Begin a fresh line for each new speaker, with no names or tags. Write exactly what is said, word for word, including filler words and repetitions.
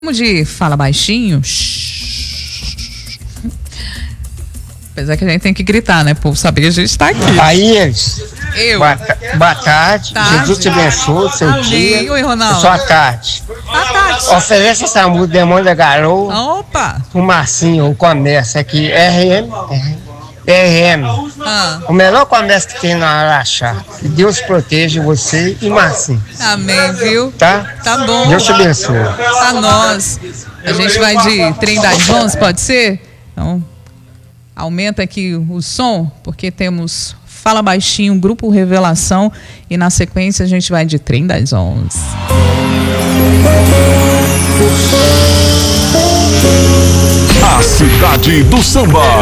Vamos de fala baixinho. Apesar que a gente tem que gritar, né? O povo saber que a gente tá aqui.
Aí eles.
Eu.
Boa, boa tarde.
Tarde.
Jesus te abençoe, seu
Amém.
dia.
Oi, Ronaldo.
Sua tarde.
Boa tarde.
Oferece essa música Demônio da Garoa.
Opa.
O Marcinho, o comércio aqui. R M. R M.
Ah.
O melhor comércio que tem na Araxá. Que Deus proteja você e Marcinho.
Amém, viu?
Tá?
Tá bom.
Deus te abençoe.
Pra nós. A gente vai de trem das onze, pode ser? Então, aumenta aqui o som, porque temos Fala Baixinho, Grupo Revelação, e na sequência a gente vai de trem das onze.
A cidade do samba.